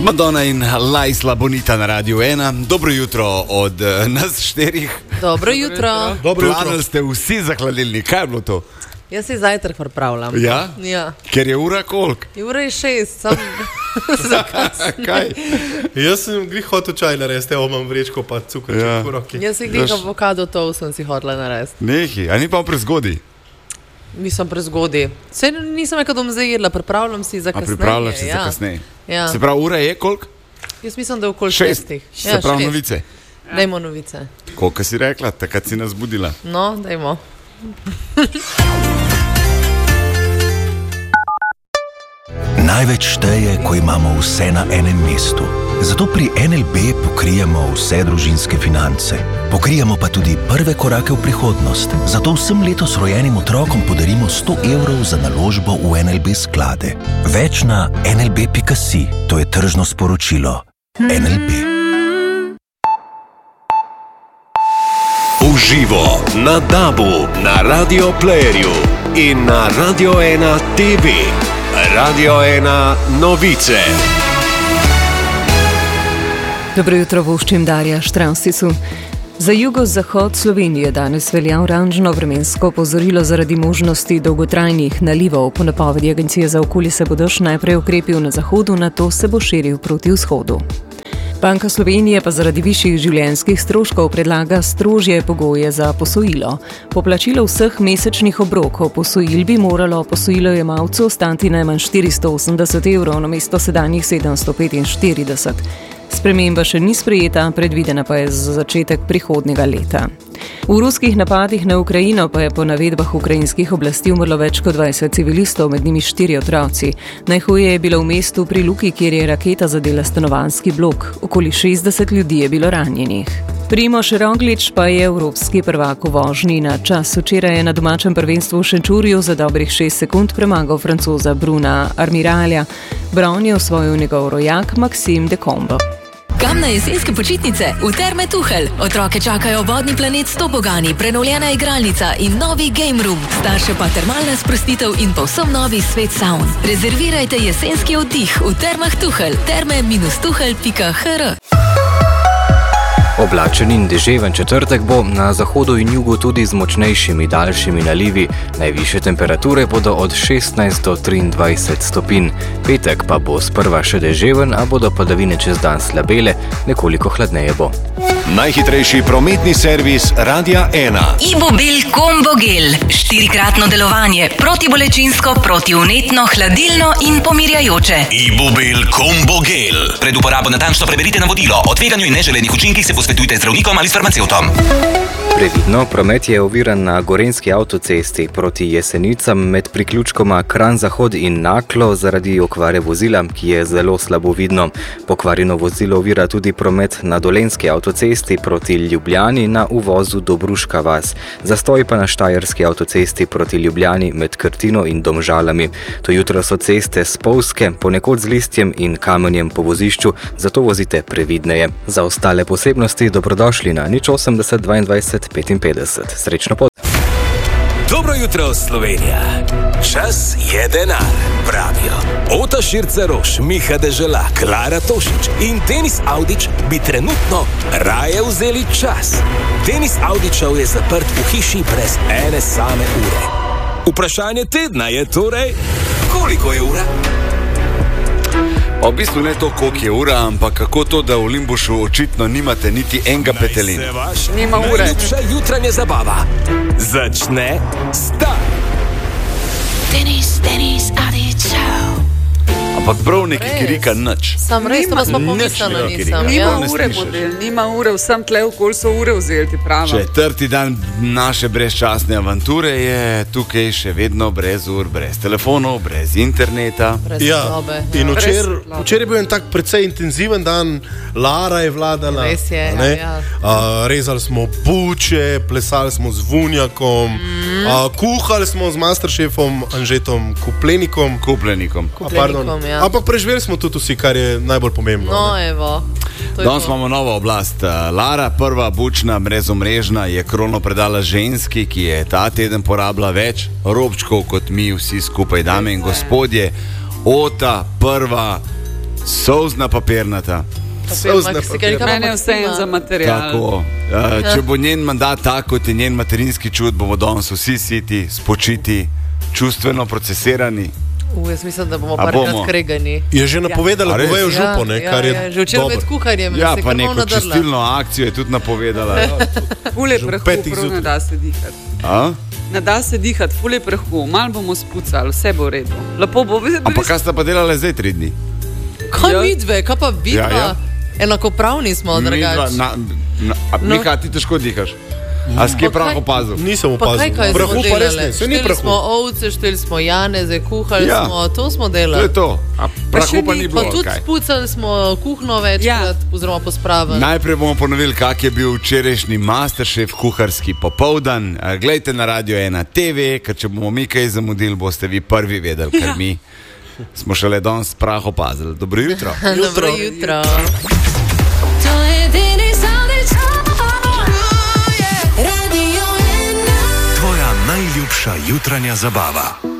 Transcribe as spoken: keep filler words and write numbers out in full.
Madonna in Lajsla Bonita na Radiu ena. Dobro jutro od uh, nas štirih. Dobro jutro. Planili ste vsi za hladilnik. Kaj je bilo to? Jaz si zajtrk pripravljam. Ja? Ja. Ker je ura koliko? Ura je šest, sam Kaj? Jaz sem glih hotel čaj narediti, evo imam vrečko pa cukrček Ja. v roki. Jaz si glih avokado to sem si hodila narediti. Nehi, a ni pa prezgodaj? Nisem prezgodaj. Saj nisem nekaj dom zajedla, pripravljam si za A kasneje. pripravljaš se ja. za kasneje? Ja. Se pravi, ura je koliko? Jaz mislim, da je okoli Šest. šestih. Se pravi šest. novice. Dajmo novice. Koliko si rekla, takrat si nas budila? No, dajmo. Največ šteje, ko imamo vse na enem mestu. Zato pri N L B pokrijemo vse družinske finance. Pokrijemo pa tudi prve korake v prihodnost. Zato vsem letos rojenim otrokom podarimo sto evrov za naložbo v N L B sklade. Več na en el be pika si. To je tržno sporočilo. N L B. Uživo na Dabu, na Radio Playerju in na Radio ena T V. Radio ena novice. Dobro jutro, voščim Darja Štravsicu. Za jugozahod Slovenije danes velja oranžno vremensko opozorilo zaradi možnosti dolgotrajnih nalivov. Po napovedi Agencije za okolje se bo dež najprej ukrepil na zahodu, nato se bo širil proti vzhodu. Banka Slovenije pa zaradi višjih življenjskih stroškov predlaga strožje pogoje za posojilo. Po plačilu vseh mesečnih obrokov posojil bi moralo posojilojemalcu ostati najmanj štiristo osemdeset evrov namesto sedanjih sedemsto petinštirideset. Sprememba še ni sprejeta, predvidena pa je za začetek prihodnjega leta. V ruskih napadih na Ukrajino pa je po navedbah ukrajinskih oblasti umrlo več kot dvajset civilistov, med njimi štiri otroci. Najhuje je bilo v mestu pri Luki, kjer je raketa zadela stanovanjski blok. Okoli šestdeset ljudi je bilo ranjenih. Primož Roglič pa je evropski prvak v vožnji na čas. Včeraj je na domačem prvenstvu v Šenčurju za dobrih šest sekund premagal Francoza Bruna Armiralja. Bron je osvojil njegov rojak Maxime de Combo. Kam na jesenske počitnice? V Terme Tuhelj. Otroke čakajo vodni planet s tobogani, prenovljena igralnica in novi game room. Starše pa termalna sprostitev in povsem novi svet saun. Rezervirajte jesenski oddih v Termah Tuhelj. terme tuhelj pika h r. Oblačen in deževen četrtek bo, na zahodu in jugu tudi z močnejšimi daljšimi nalivi. Najvišje temperature bodo od šestnajst do triindvajset stopinj. Petek pa bo sprva še deževen, a bodo padavine čez dan slabele, nekoliko hladneje bo. Najhitrejši prometni servis Radia ena. Ibubel Combo Gel. Štirikratno delovanje. Protibolečinsko, protivnetno, hladilno in pomirjajoče. Ibubel Combo Gel. Pred uporabo natančno preberite navodilo. O tveganju in neželenih učinkih se posvetujte z zdravnikom ali s farmacevtom. Previdno, promet je oviran na Gorenjski avtocesti proti Jesenicam med priključkoma Kranj-Zahod in Naklo zaradi okvare vozila, ki je zelo slabo vidno. Pokvarjeno vozilo ovira tudi promet na Dolenjski avtocesti proti Ljubljani na uvozu Dobruška vas. Zastoj pa na Štajerski avtocesti proti Ljubljani med Krtino in Domžalami. To jutro so ceste spolzke, ponekod z listjem in kamenjem po vozišču, zato vozite previdneje. Za ostale posebnosti dobrodošli na nič osemdeset dvaindvajset petinpetdeset. Srečno pot! Dobro jutro, Slovenija. Čas je denar, pravijo. Ota Širca Roš, Miha Dežela, Klara Tošič in Denis Avdić bi trenutno raje vzeli čas. Denis Avdićev je zaprt v hiši brez ene same ure. Vprašanje tedna je torej, koliko je ura? V bistvu ne to, koliko je ura, ampak kako to, da v Limbušu očitno nimate niti enega petelina. Naj se vaša Nima ure. Najljubša jutranja zabava začne sta. Denis, Denis Avdićev. Ampak prav neki kirika nič. Sam res, pa smo pomislili, nisem. Nima Ja. ure, model, nima ure, vsem tle okoli so ure vzeli, ti pravim. Četrti dan naše brezčasne avanture je tukaj še vedno brez ur, brez telefonov, brez interneta. Brez Ja, sobe. in Ja. včeraj Brez- včer je bil en tak precej intenziven dan, Lara je vladala. Res je, a ne? ja. A, rezali smo buče, plesali smo z Vunjakom, Mhm. a, kuhali smo z masterchefom Anžetom Kuplenikom. Kuplenikom. A, Kuplenikom, pardon. ja. Ampak preživeli smo tudi vsi, kar je najbolj pomembno. No, ne. evo. To je Danes to. imamo novo oblast. Lara, prva bučna brezomrežna, je krono predala ženski, ki je ta teden porabila več robčkov kot mi vsi skupaj, dame in gospodje. Ota, prva Sozna papirnata. Mene je vse en za material. Tako, uh, če bo njen mandat tako, kot je njen materinski čut, bomo danes vsi siti, spočiti, čustveno procesirani. U, jaz mislim, da bomo parkrat kregani. Je že napovedala, da bojo župo, ne, ja, kar je ja, že včeraj med kuharjem. Ja, pa neko čistilno akcijo je tudi napovedala. Fule prahu, prav ne da se dihati. A? Ne da se dihati, fule prahu, malo bomo spucali, vse bo v redu. Lepo bo. Ampak kaj sta pa delala zdaj tri dni? Kaj ja. midve, kaj pa vidva? Ja, ja. Enakopravni smo, drugač. Mika, ti težko dihaš. A si kje prav opazil? Nisem opazil. Prahu pa res ne, se ni prahu. Šteli smo ovce, šteli smo janeze, kuhali ja. smo, to smo delali. To je to. A prahu pa, pa ni bilo. Pa tudi spucali smo kuhno večkrat, ja. oziroma pospravili. Najprej bomo ponovili, kak je bil včerajšnji Masterchef kuharski popoldan. Glejte na Radio ena T V, ker če bomo mi kaj zamudili, boste vi prvi vedeli, ker ja. mi smo šele danes prah opazili. Dobro jutro. Dobro jutro. Tvoja najljubša jutranja zabava.